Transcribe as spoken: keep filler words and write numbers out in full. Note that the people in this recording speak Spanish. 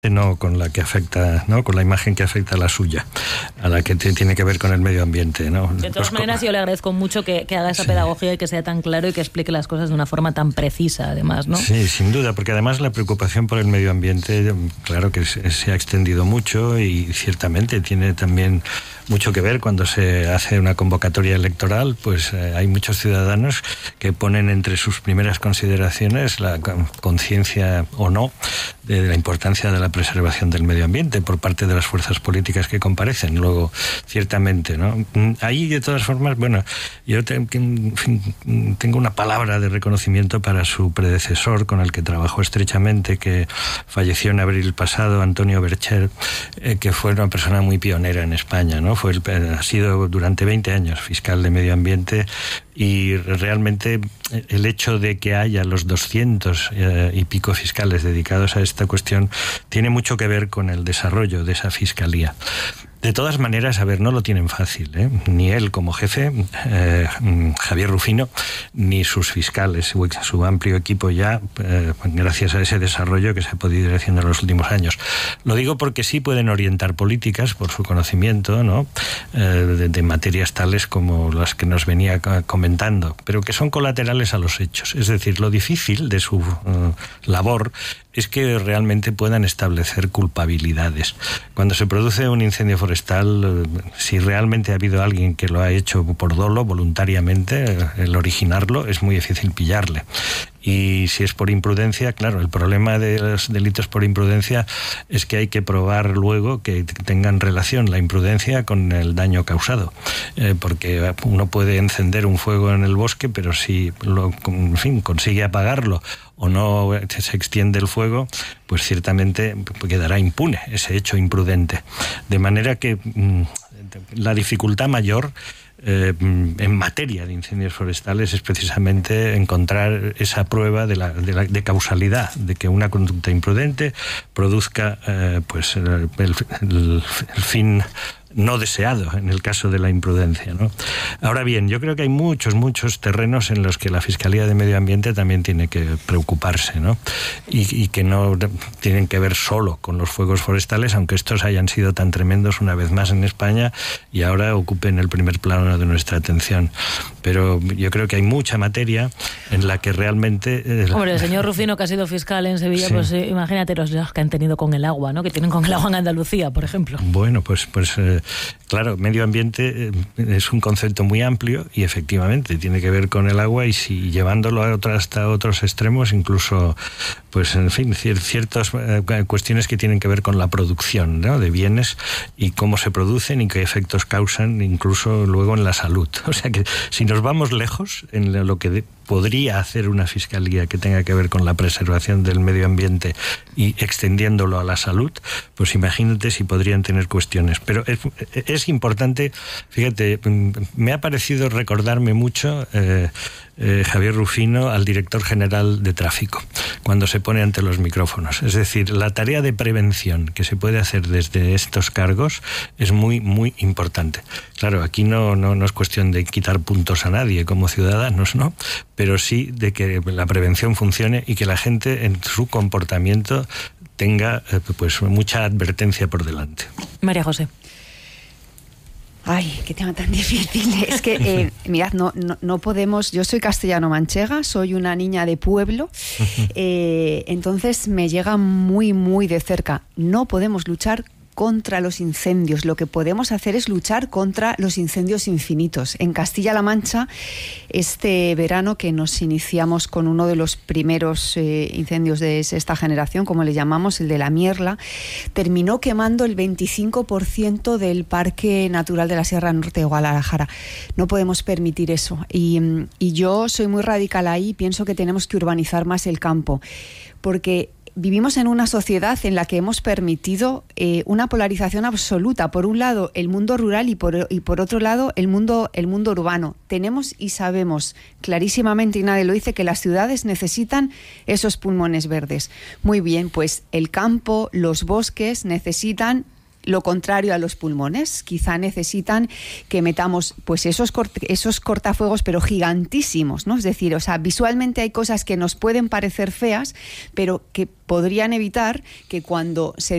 no con la que afecta, ¿no? Con la imagen que afecta a la suya, a la que te, tiene que ver con el medio ambiente, ¿no? De todas pues, maneras, yo le agradezco mucho que, que haga esa sí. pedagogía y que sea tan claro y que explique las cosas de una forma tan precisa, además, ¿no? Sí, sin duda, porque además la preocupación por el medio ambiente, claro que se, se ha extendido mucho y ciertamente tiene también mucho que ver cuando se hace una convocatoria electoral, pues eh, hay muchos ciudadanos que ponen entre sus primeras consideraciones la conciencia o no de la importancia de la preservación del medio ambiente por parte de las fuerzas políticas que comparecen. Luego, ciertamente, ¿no? Ahí, de todas formas, bueno, yo te, en fin, tengo una palabra de reconocimiento para su predecesor, con el que trabajó estrechamente, que falleció en abril pasado, Antonio Bercher, eh, que fue una persona muy pionera en España, ¿no? Fue el, ha sido durante veinte años fiscal de medio ambiente, y realmente el hecho de que haya los doscientos eh, y pico fiscales dedicados a esta cuestión tiene mucho que ver con el desarrollo de esa fiscalía. De todas maneras, a ver, no lo tienen fácil, ¿eh? Ni él como jefe, eh, Javier Rufino, ni sus fiscales, su amplio equipo ya, eh, gracias a ese desarrollo que se ha podido ir haciendo en los últimos años. Lo digo porque sí pueden orientar políticas por su conocimiento, ¿no? Eh, de, de materias tales como las que nos venía comentando, pero que son colaterales a los hechos. Es decir, lo difícil de su uh, labor es que realmente puedan establecer culpabilidades. Cuando se produce un incendio forestal, si realmente ha habido alguien que lo ha hecho por dolo, voluntariamente, el originarlo, es muy difícil pillarle. Y si es por imprudencia, claro, el problema de los delitos por imprudencia es que hay que probar luego que tengan relación la imprudencia con el daño causado, eh, porque uno puede encender un fuego en el bosque, pero si lo, en fin, consigue apagarlo o no se extiende el fuego, pues ciertamente quedará impune ese hecho imprudente. De manera que mmm, la dificultad mayor Eh, en materia de incendios forestales es precisamente encontrar esa prueba de, la, de, la, de causalidad, de que una conducta imprudente produzca eh, pues el, el, el, el fin no deseado en el caso de la imprudencia, ¿no? Ahora bien, yo creo que hay muchos, muchos terrenos en los que la Fiscalía de Medio Ambiente también tiene que preocuparse, ¿no? Y, y que no tienen que ver solo con los fuegos forestales, aunque estos hayan sido tan tremendos una vez más en España y ahora ocupen el primer plano de nuestra atención. Pero yo creo que hay mucha materia en la que realmente... Eh, Hombre, el señor Rufino, que ha sido fiscal en Sevilla, sí. pues eh, imagínate los líos que han tenido con el agua, ¿no? Que tienen con el agua en Andalucía, por ejemplo. Bueno, pues... pues eh, claro, medio ambiente es un concepto muy amplio y efectivamente tiene que ver con el agua, y si llevándolo a otro, hasta otros extremos, incluso, pues en fin, ciertas cuestiones que tienen que ver con la producción, ¿no? De bienes y cómo se producen y qué efectos causan, incluso luego en la salud. O sea que si nos vamos lejos en lo que de, podría hacer una fiscalía que tenga que ver con la preservación del medio ambiente y extendiéndolo a la salud, pues imagínate si podrían tener cuestiones. Pero es, es importante, fíjate, me ha parecido recordarme mucho eh, eh, Javier Rufino al director general de tráfico, cuando se pone ante los micrófonos. Es decir, la tarea de prevención que se puede hacer desde estos cargos es muy, muy importante. Claro, aquí no, no, no es cuestión de quitar puntos a nadie como ciudadanos, ¿no? Pero sí de que la prevención funcione y que la gente en su comportamiento tenga eh, pues mucha advertencia por delante. María José. Ay, qué tema tan difícil. Es que, eh, mirad, no, no, no podemos... Yo soy castellano-manchega, soy una niña de pueblo, eh, entonces me llega muy, muy de cerca. No podemos luchar contra los incendios. Lo que podemos hacer es luchar contra los incendios infinitos. En Castilla-La Mancha, este verano que nos iniciamos con uno de los primeros eh, incendios de esta generación, como le llamamos, el de la Mierla, terminó quemando el veinticinco por ciento del Parque Natural de la Sierra Norte de Guadalajara. No podemos permitir eso. Y, y yo soy muy radical ahí, pienso que tenemos que urbanizar más el campo, porque vivimos en una sociedad en la que hemos permitido eh, una polarización absoluta. Por un lado, el mundo rural y por, y por otro lado, el mundo, el mundo urbano. Tenemos y sabemos clarísimamente, y nadie lo dice, que las ciudades necesitan esos pulmones verdes. Muy bien, pues el campo, los bosques necesitan lo contrario a los pulmones. Quizá necesitan que metamos pues esos, cort- esos cortafuegos, pero gigantísimos, ¿no? Es decir, o sea, visualmente hay cosas que nos pueden parecer feas, pero que podrían evitar que cuando se